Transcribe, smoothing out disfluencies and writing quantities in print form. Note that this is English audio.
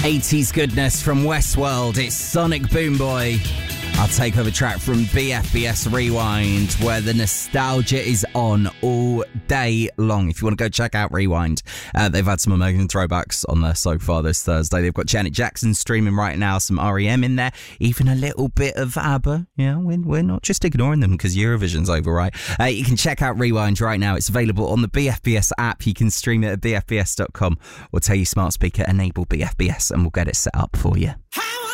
80s goodness from Westworld. It's Sonic Boom Boy. I'll take over track from BFBS Rewind, where the nostalgia is on all day long. If you want to go check out Rewind, they've had some amazing throwbacks on there so far this Thursday. They've got Janet Jackson streaming right now, some REM in there, even a little bit of ABBA. Yeah, we're not just ignoring them because Eurovision's over, right? You can check out Rewind right now. It's available on the BFBS app. You can stream it at bfbs.com or tell your smart speaker enable BFBS and we'll get it set up for you.